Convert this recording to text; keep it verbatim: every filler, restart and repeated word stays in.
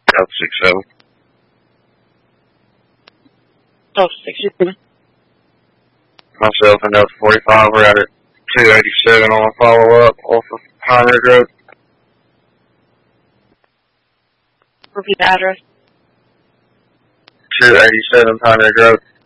Delta six seven. Delta six seven. Myself and Delta forty-five, we're at two eighty-seven on a follow-up off of Pine Ridge Road. Repeat the address. two eighty-seven Pine Ridge Road.